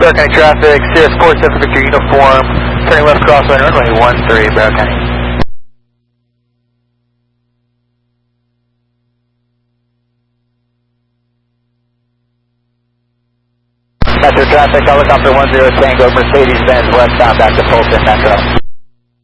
Broward County traffic, Sierra 47 Victor uniform, turning left crosswind runway 13, Broward County. Metro traffic, helicopter 10 Tango, Mercedes-Benz westbound back to Fulton Metro.